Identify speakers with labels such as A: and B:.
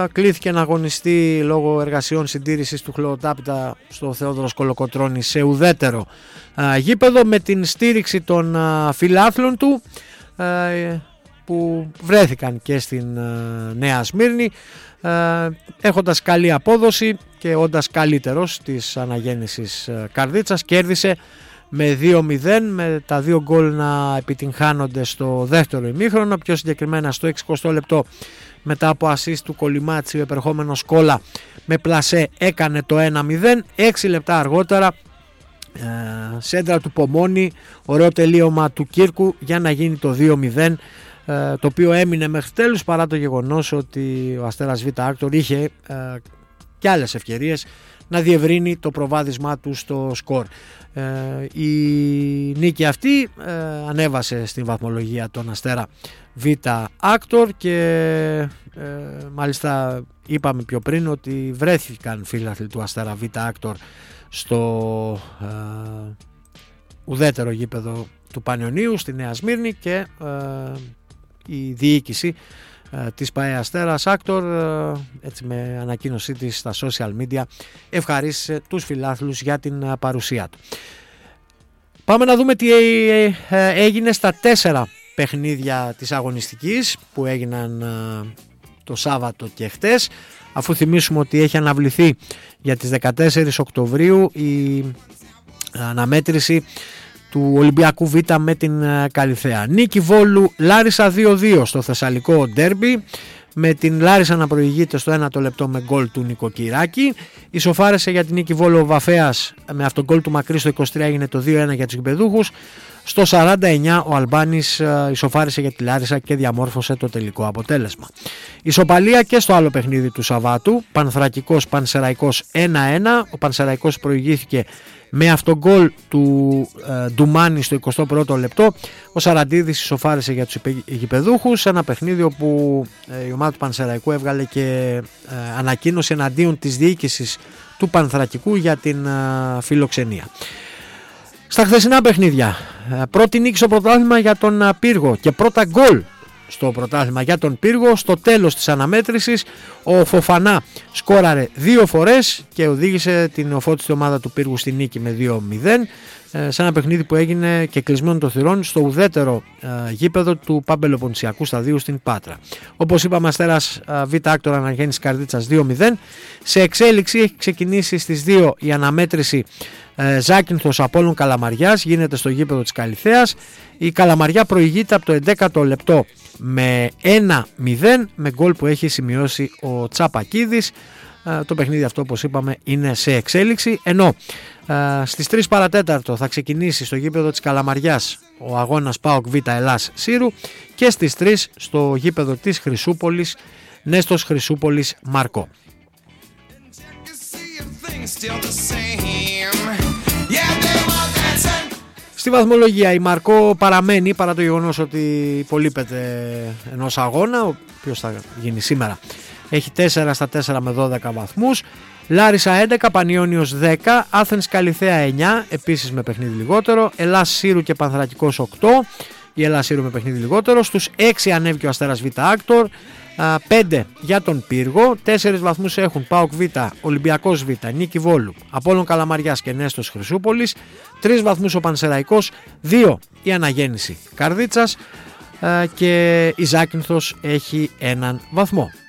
A: κλήθηκε να αγωνιστεί λόγω εργασιών συντήρησης του χλωροτάπητα στο Θεόδωρος Κολοκοτρώνη σε ουδέτερο γήπεδο, με την στήριξη των φιλάθλων του που βρέθηκαν και στην Νέα Σμύρνη, έχοντας καλή απόδοση και όντας καλύτερος της αναγέννησης Καρδίτσας. Κέρδισε με 2-0, με τα 2 γκολ να επιτυγχάνονται στο δεύτερο ημίχρονο, πιο συγκεκριμένα στο 60 λεπτό μετά από assist του Κολυμάτση, ο επερχόμενος Κόλα με πλασέ έκανε το 1-0. 6 λεπτά αργότερα σέντρα του Πομόνη, ωραίο τελείωμα του Κύρκου για να γίνει το 2-0, το οποίο έμεινε μέχρι τέλους, παρά το γεγονός ότι ο Αστέρας Β' Άκτορ είχε και άλλες ευκαιρίες να διευρύνει το προβάδισμά του στο σκορ. Η νίκη αυτή ανέβασε στην βαθμολογία τον Αστέρα Β' Άκτορ και μάλιστα είπαμε πιο πριν ότι βρέθηκαν φίλαθλοι του Αστέρα Β' Άκτορ στο ουδέτερο γήπεδο του Πανιωνίου στη Νέα Σμύρνη και η διοίκηση της ΠΑΕ Αστέρας Άκτορ, έτσι με ανακοίνωσή της στα social media, ευχαρίστησε τους φιλάθλους για την παρουσία του. Πάμε να δούμε τι έγινε στα 4 παιχνίδια της αγωνιστικής που έγιναν το Σάββατο και χτες, αφού θυμίσουμε ότι έχει αναβληθεί για τις 14 Οκτωβρίου η αναμέτρηση του Ολυμπιακού Β με την Καλιθέα. Νίκη Βόλου Λάρισα 2-2 στο Θεσσαλικό ντέρμπι, με την Λάρισα να προηγείται στο 1ο λεπτό με γκολ του Νικοκυράκη. Ισοφάρισε για την Νίκη Βόλου ο Βαφέας με αυτόν γκολ του Μακρύ στο 23, έγινε το 2-1 για τους γηπεδούχους. Στο 49 ο Αλμπάνης ισοφάρισε για τη Λάρισα και διαμόρφωσε το τελικό αποτέλεσμα. Ισοπαλία και στο άλλο παιχνίδι του Σαββάτου, Πανθρακικός Πανσεραϊκός 1-1. Ο Πανσεραϊκός προηγήθηκε με αυτόν γκολ του Ντουμάνη στο 21ο λεπτό. Ο Σαραντίδης ισοφάρισε για τους γηπεδούχους, ένα παιχνίδι όπου η ομάδα του Πανσεραϊκού έβγαλε και ανακοίνωση εναντίον της διοίκησης του Πανθρακικού για την φιλοξενία. Στα χθεσινά παιχνίδια, πρώτη νίκη στο πρωτάθλημα για τον Πύργο και πρώτα γκολ στο πρωτάθλημα για τον Πύργο. Στο τέλος της αναμέτρησης ο Φοφανά σκόραρε 2 φορές και οδήγησε την νεοφώτιστη ομάδα του Πύργου στη νίκη με 2-0, σε ένα παιχνίδι που έγινε και κλεισμένο των θυρών στο ουδέτερο γήπεδο του Παμπελοποννησιακού Σταδίου στην Πάτρα. Όπως είπαμε, Αστέρας Β' Άκτορ αναγέννηση Καρδίτσας 2-0. Σε εξέλιξη έχει ξεκινήσει στις 2 η αναμέτρηση Ζάκυνθος Απόλλων Καλαμαριάς, γίνεται στο γήπεδο της Καλιθέας. Η Καλαμαριά προηγείται από το 11ο λεπτό με 1-0 με γκολ που έχει σημειώσει ο Τσαπακίδης. Το παιχνίδι αυτό, όπως είπαμε, είναι σε εξέλιξη, ενώ στις 3 παρατέταρτο θα ξεκινήσει στο γήπεδο της Καλαμαριάς ο αγώνας ΠΑΟΚ Β' Ελλάς Σύρου και στις 3 στο γήπεδο της Χρυσούπολης Νέστος Χρυσούπολης Μαρκό. Στη βαθμολογία η Μαρκό παραμένει, παρά το γεγονός ότι υπολείπεται ενός αγώνα, ο οποίος θα γίνει σήμερα. Έχει 4 στα 4 με 12 βαθμούς. Λάρισα 11, Πανιώνιος 10, Άθενς Καλιθέα 9, επίσης με παιχνίδι λιγότερο. Ελλάς Σύρου και Πανθρακικός 8, η Ελλάς Σύρου με παιχνίδι λιγότερο. Στους 6 ανέβηκε ο Αστέρας Β' Άκτορ, 5 για τον Πύργο. 4 βαθμούς έχουν ΠΑΟΚ Β, Ολυμπιακός Β, Νίκη Βόλου, Απόλλων Καλαμαριάς και Νέστος Χρυσούπολης. 3 βαθμούς ο Πανσεραϊκός, 2 η αναγέννηση Καρδίτσας και η Ζάκυνθος έχει 1 βαθμό.